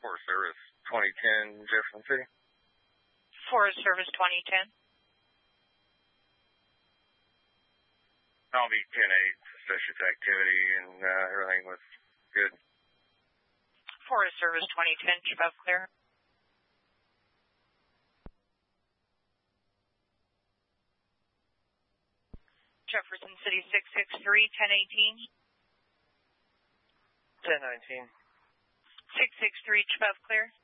Forest Service 2010, Jefferson City. Forest Service 2010. I'll be 10-8, suspicious activity, and everything was good. Forest Service 2010, keep up clear. Jefferson City 663, 1018. 1019. 663, keep up clear.